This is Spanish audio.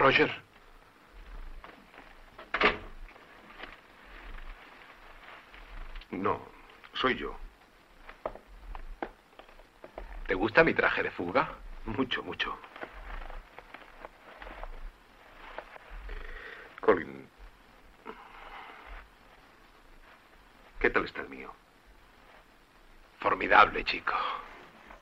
Roger. No, soy yo. ¿Te gusta mi traje de fuga? Mucho, mucho. Colin, ¿qué tal está el mío? Formidable, chico.